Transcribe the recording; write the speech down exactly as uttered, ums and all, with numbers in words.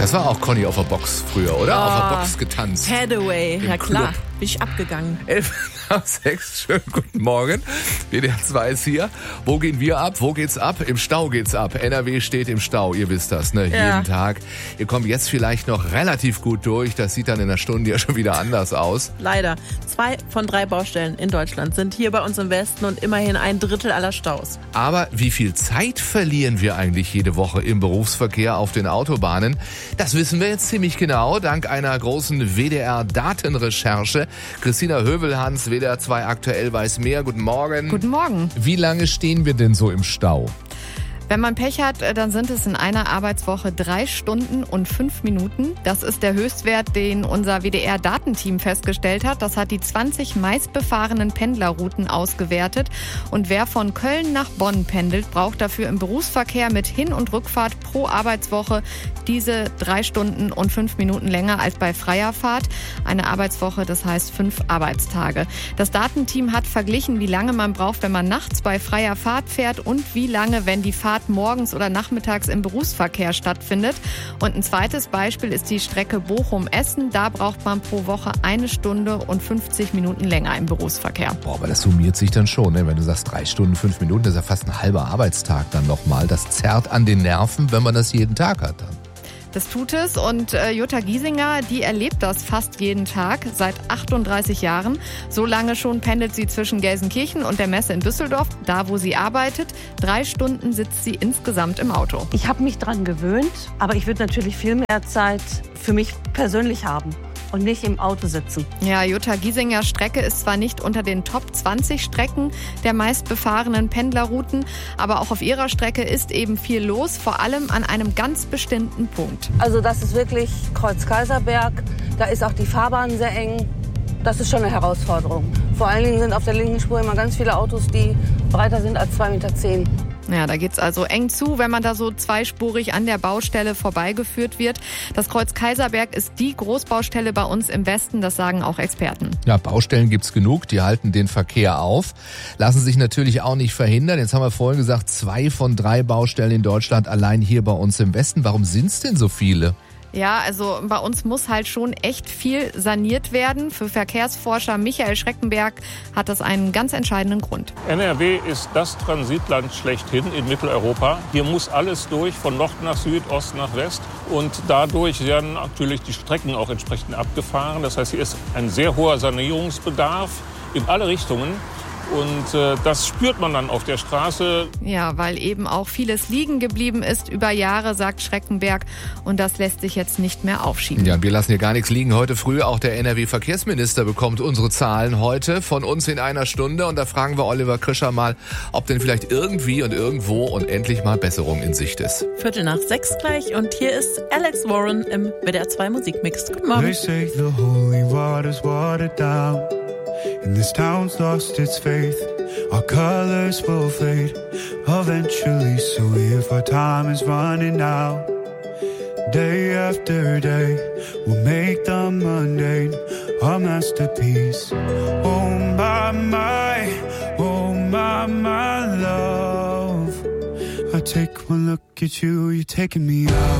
Das war auch Conny auf der Box früher, oder? Oh, auf der Box getanzt. Hathaway, Im ja klar. Club. Bin ich abgegangen. elf nach sechs, schönen guten Morgen. W D R zwei ist hier. Wo gehen wir ab? Wo geht's ab? Im Stau geht's ab. N R W steht im Stau, ihr wisst das, ne? Ja. Jeden Tag. Ihr kommt jetzt vielleicht noch relativ gut durch. Das sieht dann in einer Stunde ja schon wieder anders aus. Leider. Zwei von drei Baustellen in Deutschland sind hier bei uns im Westen und immerhin ein Drittel aller Staus. Aber wie viel Zeit verlieren wir eigentlich jede Woche im Berufsverkehr auf den Autobahnen? Das wissen wir jetzt ziemlich genau, dank einer großen W D R-Datenrecherche. Christina Hövelhans, W D R zwei aktuell weiß mehr. Guten Morgen. Guten Morgen. Wie lange stehen wir denn so im Stau? Wenn man Pech hat, dann sind es in einer Arbeitswoche drei Stunden und fünf Minuten. Das ist der Höchstwert, den unser W D R-Datenteam festgestellt hat. Das hat die zwanzig meistbefahrenen Pendlerrouten ausgewertet. Und wer von Köln nach Bonn pendelt, braucht dafür im Berufsverkehr mit Hin- und Rückfahrt pro Arbeitswoche diese drei Stunden und fünf Minuten länger als bei freier Fahrt. Eine Arbeitswoche, das heißt fünf Arbeitstage. Das Datenteam hat verglichen, wie lange man braucht, wenn man nachts bei freier Fahrt fährt und wie lange, wenn die Fahrt morgens oder nachmittags im Berufsverkehr stattfindet. Und ein zweites Beispiel ist die Strecke Bochum-Essen. Da braucht man pro Woche eine Stunde und fünfzig Minuten länger im Berufsverkehr. Boah, aber das summiert sich dann schon, ne? Wenn du sagst drei Stunden, fünf Minuten, das ist ja fast ein halber Arbeitstag dann nochmal. Das zerrt an den Nerven, wenn man das jeden Tag hat dann. Das tut es und äh, Jutta Giesinger, die erlebt das fast jeden Tag, seit achtunddreißig Jahren. So lange schon pendelt sie zwischen Gelsenkirchen und der Messe in Düsseldorf, da wo sie arbeitet. Drei Stunden sitzt sie insgesamt im Auto. Ich habe mich dran gewöhnt, aber ich würde natürlich viel mehr Zeit für mich persönlich haben und nicht im Auto sitzen. Ja, Jutta Giesingers Strecke ist zwar nicht unter den Top zwanzig Strecken der meistbefahrenen Pendlerrouten, aber auch auf ihrer Strecke ist eben viel los, vor allem an einem ganz bestimmten Punkt. Also das ist wirklich Kreuz-Kaiserberg. Da ist auch die Fahrbahn sehr eng. Das ist schon eine Herausforderung. Vor allen Dingen sind auf der linken Spur immer ganz viele Autos, die breiter sind als zwei Meter zehn. Ja, da geht's also eng zu, wenn man da so zweispurig an der Baustelle vorbeigeführt wird. Das Kreuz Kaiserberg ist die Großbaustelle bei uns im Westen, das sagen auch Experten. Ja, Baustellen gibt's genug, die halten den Verkehr auf, lassen sich natürlich auch nicht verhindern. Jetzt haben wir vorhin gesagt, zwei von drei Baustellen in Deutschland allein hier bei uns im Westen. Warum sind's denn so viele? Ja, also bei uns muss halt schon echt viel saniert werden. Für Verkehrsforscher Michael Schreckenberg hat das einen ganz entscheidenden Grund. N R W ist das Transitland schlechthin in Mitteleuropa. Hier muss alles durch, von Nord nach Süd, Ost nach West. Und dadurch werden natürlich die Strecken auch entsprechend abgefahren. Das heißt, hier ist ein sehr hoher Sanierungsbedarf in alle Richtungen. Und äh, das spürt man dann auf der Straße. Ja, weil eben auch vieles liegen geblieben ist über Jahre, sagt Schreckenberg. Und das lässt sich jetzt nicht mehr aufschieben. Ja, wir lassen hier gar nichts liegen heute früh. Auch der N R W-Verkehrsminister bekommt unsere Zahlen heute von uns in einer Stunde. Und da fragen wir Oliver Krischer mal, ob denn vielleicht irgendwie und irgendwo und endlich mal Besserung in Sicht ist. Viertel nach sechs gleich und hier ist Alex Warren im W D R zwei Musikmix. Guten Morgen. They say the holy water's watered down, and this town's lost its faith. Our colors will fade eventually, so if our time is running out, day after day we'll make the mundane our masterpiece. Oh my, my, oh my, my love, I take one look at you, you're taking me out.